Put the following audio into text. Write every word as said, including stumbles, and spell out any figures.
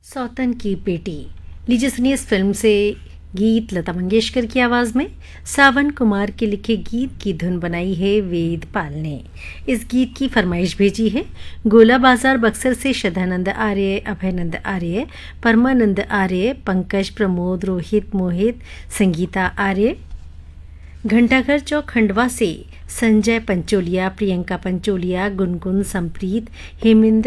सौतन की बेटी। लीजिए सुनिए इस फिल्म से गीत लता मंगेशकर की आवाज़ में। सावन कुमार के लिखे गीत की धुन बनाई है वेद पाल ने। इस गीत की फरमाइश भेजी है गोला बाजार बक्सर से शदानंद आर्य, अभयनंद आर्य, परमानंद आर्य, पंकज, प्रमोद, रोहित, मोहित, संगीता आर्य। घंटाघर चौक खंडवा से संजय पंचोलिया, प्रियंका पंचोलिया, गुनगुन, संप्रीत, हेमेंद्र